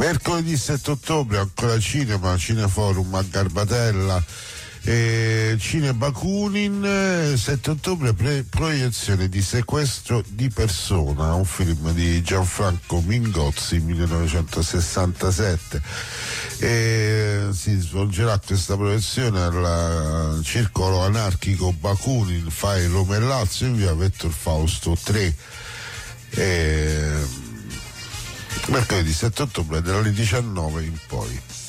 Mercoledì 7 ottobre ancora cinema, Cineforum a Garbatella, Cine Bakunin. 7 ottobre proiezione di Sequestro di persona, un film di Gianfranco Mingozzi 1967. Si svolgerà questa proiezione al circolo anarchico Bakunin, Fai Roma e Lazio, in via Vettor Fausto 3. Mercoledì 7 ottobre dalle 19 in poi.